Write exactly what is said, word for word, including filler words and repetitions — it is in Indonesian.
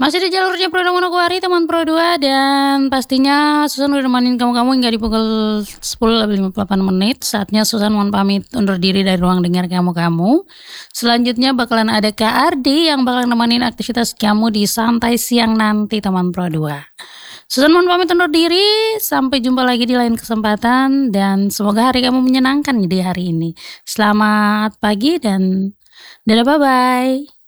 Masih di jalurnya Pro Manokwari teman Pro dua, dan pastinya Susan udah nemenin kamu-kamu hingga di pukul sepuluh lebih lima puluh delapan menit. Saatnya Susan mohon pamit undur diri dari ruang dengar kamu-kamu. Selanjutnya bakalan ada Kak Ardi yang bakal nemenin aktivitas kamu di santai siang nanti teman Pro dua. Susan mohon pamit undur diri, sampai jumpa lagi di lain kesempatan, dan semoga hari kamu menyenangkan di hari ini. Selamat pagi dan dadah, bye-bye.